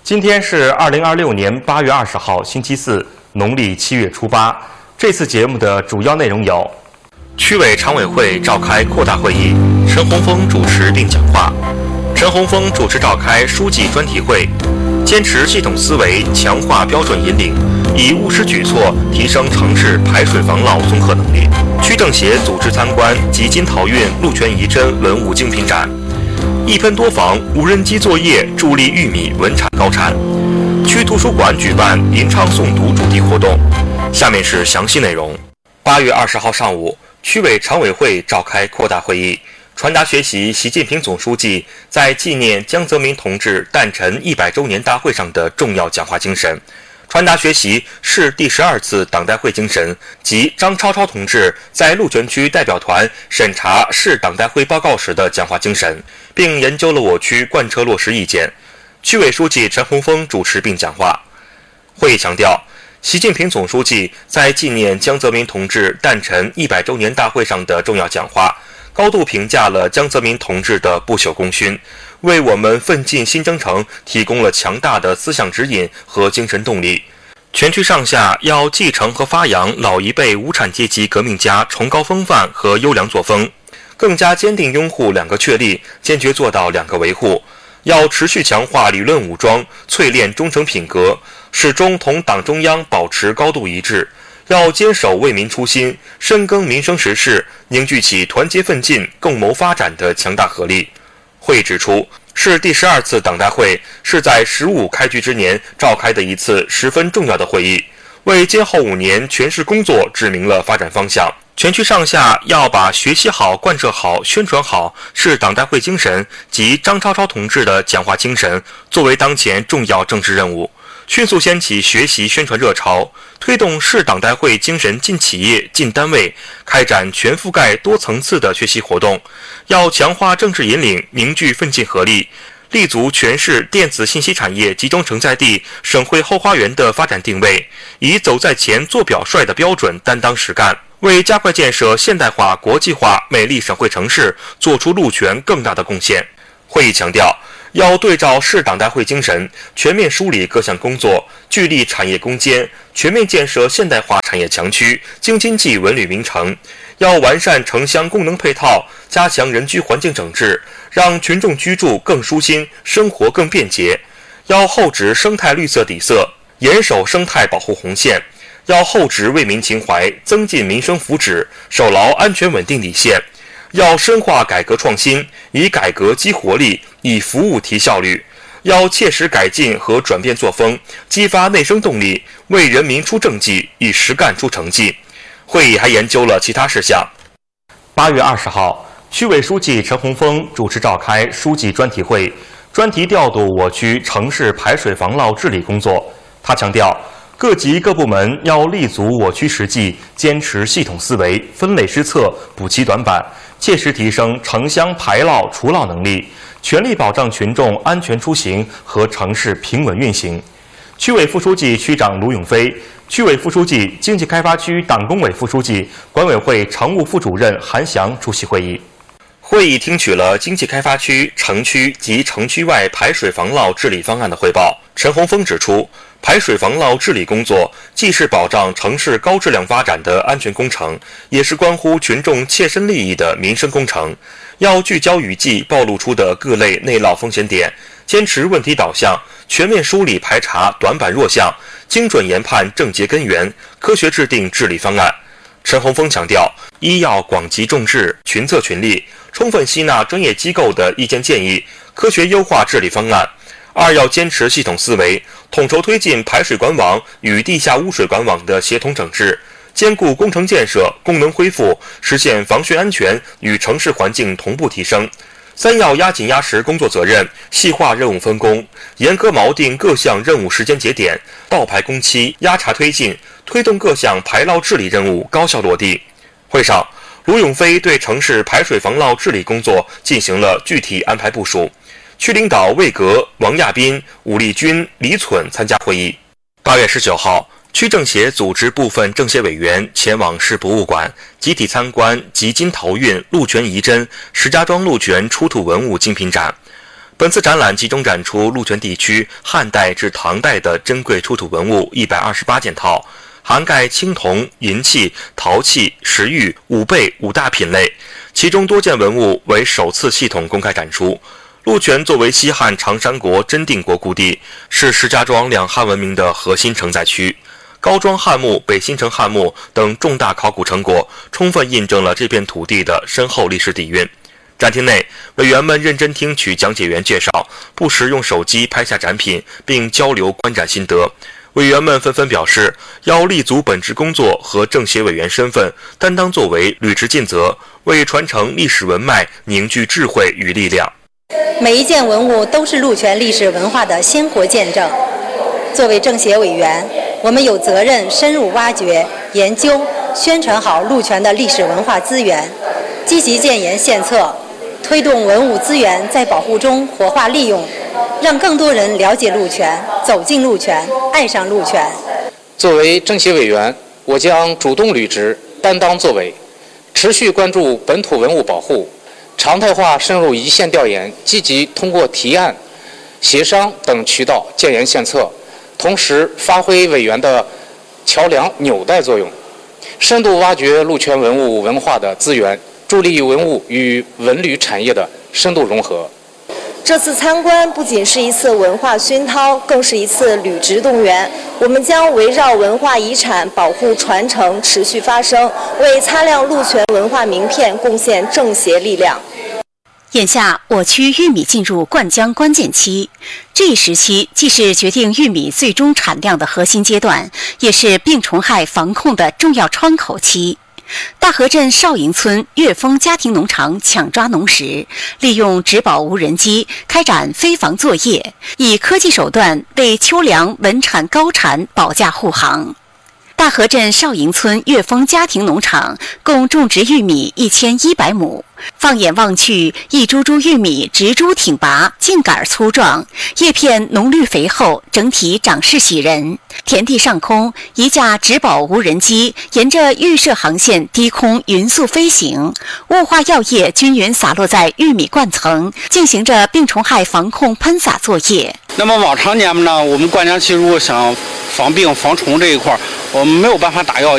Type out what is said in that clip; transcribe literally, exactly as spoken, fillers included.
今天是二零二六年八月二十号，星期四，农历七月初八。这次节目的主要内容有：区委常委会召开扩大会议，陈洪峰主持并讲话。陈洪峰主持召开书记专题会，坚持系统思维，强化标准引领，以务实举措提升城市排水防涝综合能力。区政协组织参观集金陶运禄泉仪针文物精品展。一喷多防无人机作业助力玉米稳产高产。区图书馆举办吟唱诵读主题活动。下面是详细内容。八月二十号上午，区委常委会召开扩大会议，传达学习习近平总书记在纪念江泽民同志诞辰一百周年大会上的重要讲话精神，传达学习市第十二次党代会精神及张超超同志在禄泉区代表团审查市党代会报告时的讲话精神，并研究了我区贯彻落实意见。区委书记陈洪峰主持并讲话。会议强调，习近平总书记在纪念江泽民同志诞辰一百周年大会上的重要讲话，高度评价了江泽民同志的不朽功勋，为我们奋进新征程提供了强大的思想指引和精神动力。全区上下要继承和发扬老一辈无产阶级革命家崇高风范和优良作风，更加坚定拥护两个确立，坚决做到两个维护。要持续强化理论武装，淬炼忠诚品格，始终同党中央保持高度一致。要坚守为民初心，深耕民生实事，凝聚起团结奋进、共谋发展的强大合力。会议指出，市第十二次党代会是在十五开局之年召开的一次十分重要的会议，为今后五年全市工作指明了发展方向。全区上下要把学习好、贯彻好、宣传好市党代会精神及张超超同志的讲话精神作为当前重要政治任务，迅速掀起学习宣传热潮，推动市党代会精神进企业、进单位，开展全覆盖多层次的学习活动。要强化政治引领，凝聚奋进合力，立足全市电子信息产业集中承载地、省会后花园的发展定位，以走在前、做表率的标准担当实干，为加快建设现代化、国际化、美丽省会城市做出禄泉更大的贡献。会议强调，要对照市党代会精神，全面梳理各项工作，聚力产业攻坚，全面建设现代化产业强区、京津冀文旅名城。要完善城乡功能配套，加强人居环境整治，让群众居住更舒心，生活更便捷。要厚植生态绿色底色，严守生态保护红线。要厚植为民情怀，增进民生福祉，守牢安全稳定底线。要深化改革创新，以改革激活力，以服务提效率。要切实改进和转变作风，激发内生动力，为人民出政绩，以实干出成绩。会议还研究了其他事项。八月二十号，区委书记陈洪峰主持召开书记专题会，专题调度我区城市排水防涝治理工作。他强调，各级各部门要立足我区实际，坚持系统思维，分类施策，补齐短板，切实提升城乡排涝除涝能力，全力保障群众安全出行和城市平稳运行。区委副书记、区长卢永飞，区委副书记、经济开发区党工委副书记、管委会常务副主任韩翔出席会议。会议听取了经济开发区、城区及城区外排水防涝治理方案的汇报。陈洪峰指出，排水防涝治理工作既是保障城市高质量发展的安全工程，也是关乎群众切身利益的民生工程。要聚焦雨季暴露出的各类内涝风险点，坚持问题导向，全面梳理排查短板弱项，精准研判症结根源，科学制定治理方案。陈洪峰强调，一要广集众智，群策群力，充分吸纳专业机构的意见建议，科学优化治理方案。二要坚持系统思维，统筹推进排水管网与地下污水管网的协同整治，兼顾工程建设、功能恢复，实现防汛安全与城市环境同步提升。三要压紧压实工作责任，细化任务分工，严格锚定各项任务时间节点，倒排工期，压查推进，推动各项排涝治理任务高效落地。会上，卢永飞对城市排水防涝治理工作进行了具体安排部署。区领导魏格、王亚斌、武立军、李存参加会议。八月十九号，区政协组织部分政协委员前往市博物馆集体参观集金陶运禄泉仪针石家庄禄泉出土文物精品展。 本次展览集中展出鹿泉地区汉代至唐代的珍贵出土文物一百二十八件套，涵盖青铜、银器、陶器、石玉、五贝五大品类，其中多件文物为首次系统公开展出。鹿泉作为西汉长山国真定国故地，是石家庄两汉文明的核心承载区。高庄汉墓、北新城汉墓等重大考古成果，充分印证了这片土地的深厚历史底蕴。展厅内，委员们认真听取讲解员介绍，不时用手机拍下展品，并交流观展心得。委员们纷纷表示，要立足本职工作和政协委员身份，担当作为，履职尽责，为传承历史文脉凝聚智慧与力量。 每一件文物都是鹿泉历史文化的鲜活见证。作为政协委员，我们有责任深入挖掘、研究、宣传好鹿泉的历史文化资源，积极建言献策，推动文物资源在保护中活化利用，让更多人了解鹿泉、走进鹿泉、爱上鹿泉。 作为政协委员，我将主动履职，担当作为，持续关注本土文物保护，常态化深入一线调研，积极通过提案、协商等渠道建言献策，同时发挥委员的桥梁纽带作用，深度挖掘鹿泉文物文化的资源，助力文物与文旅产业的深度融合。 这次参观不仅是一次文化熏陶，更是一次履职动员。我们将围绕文化遗产保护传承持续发声，为擦亮鹿泉文化名片贡献政协力量。 眼下，我区玉米进入灌浆关键期，这一时期既是决定玉米最终产量的核心阶段，也是病虫害防控的重要窗口期。大河镇少营村岳峰家庭农场抢抓农时，利用植保无人机开展飞防作业，以科技手段为秋粮稳产高产保驾护航。大河镇少营村岳峰家庭农场共种植玉米一千一百亩，放眼望去，一株株玉米直株挺拔，茎杆粗壮，叶片浓绿肥厚，整体长势喜人。田地上空，一架植保无人机沿着预设航线低空匀速飞行，雾化药液均匀洒落在玉米冠层，进行着病虫害防控喷洒作业。 那么往常年呢，我们灌浆期如果想防病防虫这一块，我们没有办法打药。